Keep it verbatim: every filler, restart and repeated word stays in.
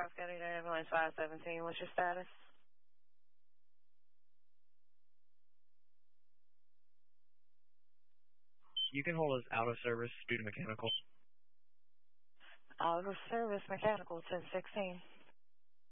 Charles County Ambulance five seventeen. What's your status? You can hold us out of service due to mechanical. Out of service mechanical ten sixteen.